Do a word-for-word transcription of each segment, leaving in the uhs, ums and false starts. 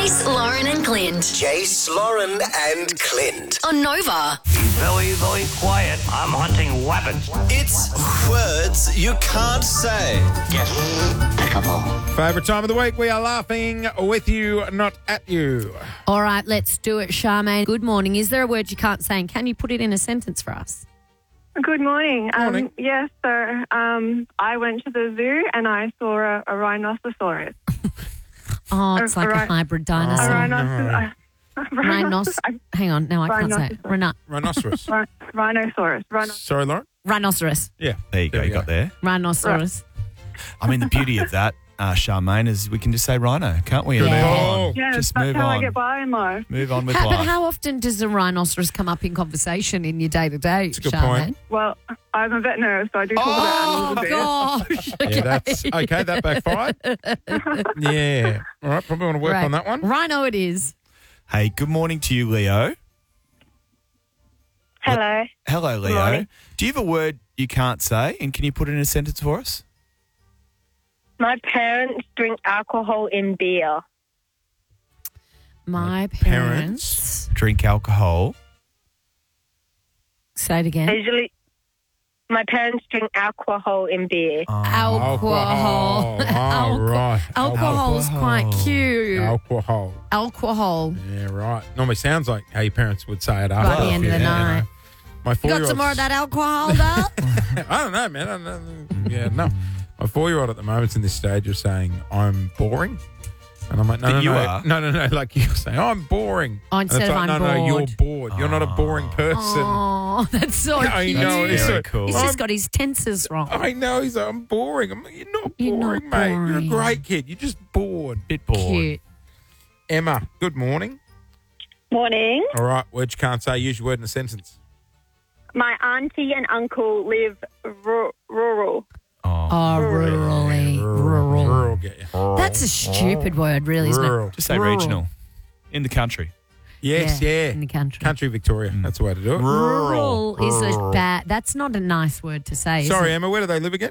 Jace, Lauren and Clint. Jace, Lauren and Clint. On Nova. Very, very quiet. I'm hunting weapons. It's words you can't say. Yes. Pickable. Favourite time of the week, we are laughing with you, not at you. All right, let's do it, Charmaine. Good morning. Is there a word you can't say, and can you put it in a sentence for us? Good morning. Morning. Um, yes, so um, I went to the zoo and I saw a, a rhinoceros. Oh, it's A like a rhi- hybrid A dinosaur. rhinoceros. Rhinos. Hang on, no, I can't say it. Rhino- Rhinoceros. Rhi- Rhinoceros. Rhino- Sorry, Lauren? rhinoceros. Yeah. There you go, we you got there. Rhinoceros. I mean, the beauty of that, uh, Charmaine, is we can just say rhino, can't we? And Yeah. move on. yes, Just that's move how I on. get by in life. Move on with How, but life. how often does a rhinoceros come up in conversation in your day-to-day, That's a good Charmaine? point. Well, I'm a veterinarian, so I do talk Oh, about animals a bit. gosh. Yeah, that's okay. That backfired. Yeah. All right. Probably want to work Right. on that one. Rhino it is. Hey, good morning to you, Leo. Hello. Hello, Leo. morning. Do you have a word you can't say, and can you put it in a sentence for us? My parents drink alcohol in beer. My parents. parents. Drink alcohol. Say it again. Usually, my parents drink alcohol in beer. Oh, Alcohol. Oh, Alco- right. Alcohol's Alcohol. quite cute. Alcohol. Alcohol. Yeah, right. Normally sounds like how your parents would say it By after. the end of the Yeah, night. you know. My You four-year-old's- got some more of that alcohol, though? I don't know, man. I don't know. Yeah, no. My four-year-old at the moment's in this stage of saying, I'm boring. And I'm like, no, But no, you no. are. No, no, no. Like you're saying, oh, I'm boring. Oh, And instead it's of like, I'm no, no, you're bored. bored. You're not a boring person. Oh, that's so I cute. know. That's It's very a- cool. He's I'm- just got his tenses wrong. I know. He's like, I'm boring. I'm like, you're not You're not boring, mate. You're a boring. great kid. You're just bored. Bit bored. Cute. Emma, good morning. Morning. All right. Word you can't say. Use your word in a sentence. My auntie and uncle live ru- rural. Oh. Oh, rurally. Rural. Rural, get you. That's a stupid word, really, isn't Rural. it? Just say Rural. regional. In the country. Yes, yeah. In the country. Country Victoria. That's the way to do it. Rural is a bad. That's not a nice word to say. Is Sorry, it? Emma. Where do they live again?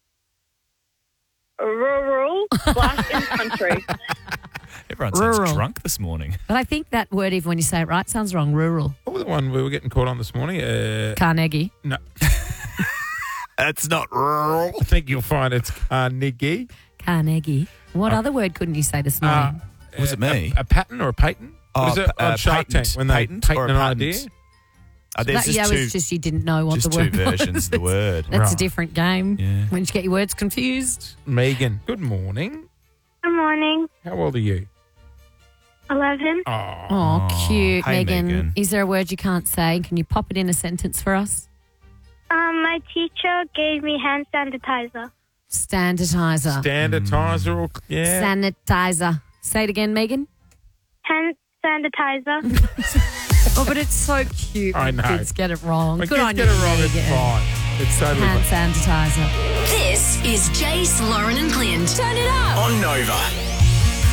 Rural slash in country. Everyone sounds Rural. drunk this morning. But I think that word, even when you say it right, sounds wrong. Rural. What was the one we were getting caught on this morning? Uh, Carnegie. no. That's not rural. I think you'll find it's Carnegie. Carnegie. What other word couldn't you say this morning? Uh, Was it me? A, a patent or a patent? Oh, was it pa- on uh, Shark patent. Tank when they Patent patent or a an patent? idea? Uh, there's that, just yeah, two, it was just you didn't know what just the two word was. versions of the word. That's Right. a different game. Yeah. When you get your words confused. Megan, good morning. Good morning. How old are you? eleven. Oh, Oh, cute, hey, Megan. Megan. Is there a word you can't say? Can you pop it in a sentence for us? Um, my teacher gave me hand sanitizer. Standardizer. standardizer or yeah. Sanitizer. Say it again, Megan. Hand sanitizer. Oh, but it's so cute. I when know. Kids get it wrong. When Good kids on get you, it wrong, Megan. it's fine. It's totally Hand fine. sanitizer. This is Jace, Lauren and Clint. Turn it up. On Nova.